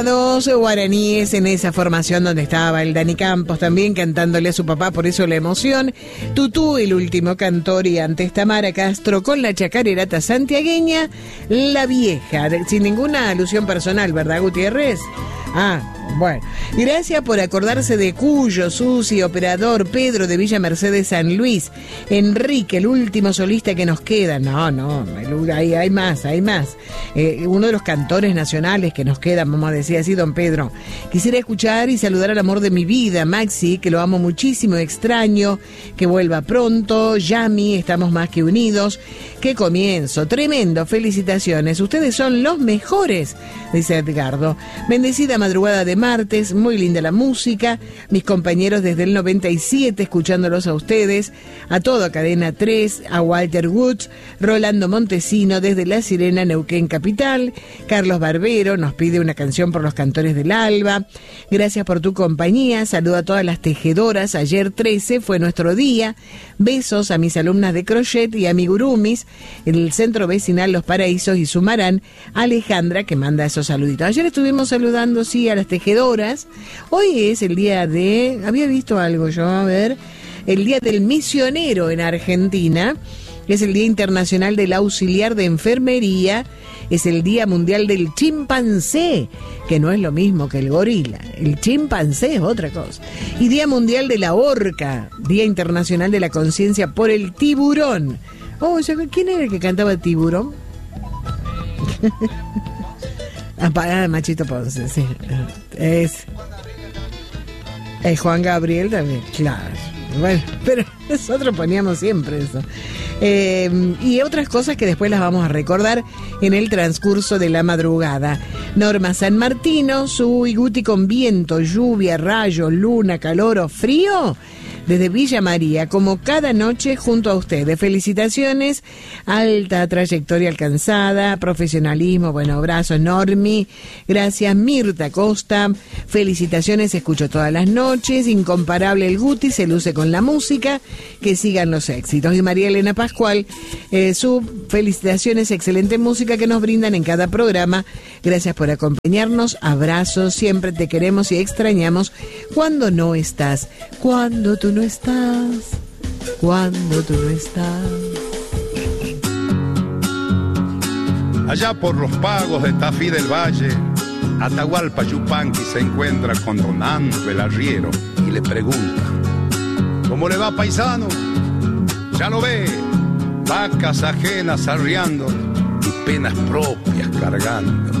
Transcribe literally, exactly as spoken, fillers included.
Dos guaraníes en esa formación donde estaba el Dani Campos también cantándole a su papá, por eso la emoción. Tutú, el último cantor, y antes Tamara Castro con la chacarerata santiagueña, La Vieja, sin ninguna alusión personal, ¿verdad, Gutiérrez? Ah, bueno. Gracias por acordarse de Cuyo, Susi, Operador, Pedro de Villa Mercedes, San Luis, Enrique, el último solista que nos queda. No, no, hay, hay más, hay más. Eh, uno de los cantores nacionales que nos quedan, vamos a decir así, don Pedro. Quisiera escuchar y saludar al amor de mi vida, Maxi, que lo amo muchísimo, extraño, que vuelva pronto. Yami, estamos más que unidos. ¡Qué comienzo! Tremendo, felicitaciones. Ustedes son los mejores, dice Edgardo. Bendecida madrugada de martes, muy linda la música. Mis compañeros desde el noventa y siete, escuchándolos a ustedes. A toda Cadena tres, a Walter Woods, Rolando Montesino desde La Sirena, Neuquén Capital. Carlos Barbero nos pide una canción por los cantores del Alba. Gracias por tu compañía. Saludo a todas las tejedoras. Ayer trece fue nuestro día. Besos a mis alumnas de crochet y amigurumis en el Centro Vecinal Los Paraísos y Sumarán. Alejandra, que manda esos saluditos. Ayer estuvimos saludando, sí, a las tejedoras. Hoy es el día de... Había visto algo yo, a ver... El Día del Misionero en Argentina. Es el Día Internacional del Auxiliar de Enfermería. Es el Día Mundial del Chimpancé, que no es lo mismo que el gorila. El chimpancé es otra cosa. Y Día Mundial de la Orca. Día Internacional de la Conciencia por el Tiburón. Oh, ¿quién era el que cantaba Tiburón? Ah, Machito Ponce, sí. Es... Es Juan Gabriel también, claro. Bueno, pero nosotros poníamos siempre eso. Eh, y otras cosas que después las vamos a recordar en el transcurso de la madrugada. Norma San Martino, su Iguti con viento, lluvia, rayos, luna, calor o frío. Desde Villa María, como cada noche junto a ustedes. Felicitaciones, alta trayectoria alcanzada, profesionalismo, bueno, abrazo, Normi. Gracias, Mirta Costa. Felicitaciones, escucho todas las noches. Incomparable el Guti, se luce con la música. Que sigan los éxitos. Y María Elena Pascual, eh, su felicitaciones, excelente música que nos brindan en cada programa. Gracias por acompañarnos. Abrazos, siempre te queremos y extrañamos cuando no estás. Cuando tú no estás, cuando tú no estás. Allá por los pagos de Tafí del Valle, Atahualpa Yupanqui se encuentra con don Ando el arriero y le pregunta: ¿cómo le va, paisano? Ya lo ve, vacas ajenas arriando y penas propias cargando.